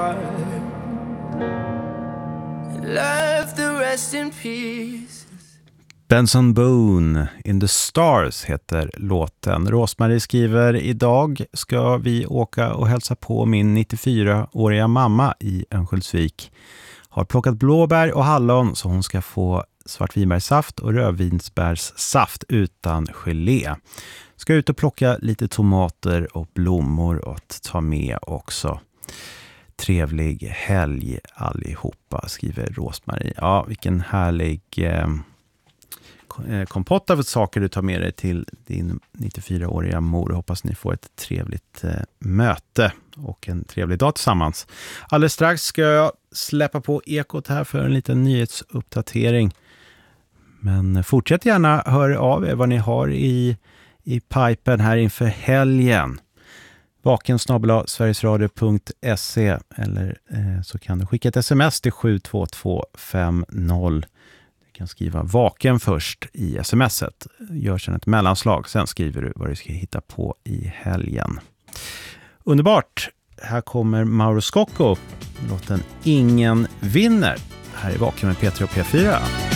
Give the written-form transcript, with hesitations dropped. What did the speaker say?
Love the rest in peace. Benson Boone, In the Stars heter låten. Rosmarie skriver: idag ska vi åka och hälsa på min 94-åriga mamma i Örnsköldsvik. Har plockat blåbär och hallon så hon ska få svartvinbärssaft och rödvinsbärssaft utan gelé. Ska ut och plocka lite tomater och blommor att ta med också. Trevlig helg allihopa, skriver Rosmarie. Ja, vilken härlig kompott av saker du tar med dig till din 94-åriga mor. Hoppas ni får ett trevligt möte och en trevlig dag tillsammans. Alldeles strax ska jag släppa på Ekot här för en liten nyhetsuppdatering. Men fortsätt gärna höra av er vad ni har i pipen här inför helgen. vaken@sverigesradio.se eller så kan du skicka ett sms till 72250. Du kan skriva vaken först i smset. Gör sedan ett mellanslag. Sen skriver du vad du ska hitta på i helgen. Underbart! Här kommer Mauro Scocco. Låten Ingen vinner. Här är Vaken med Petra och P4.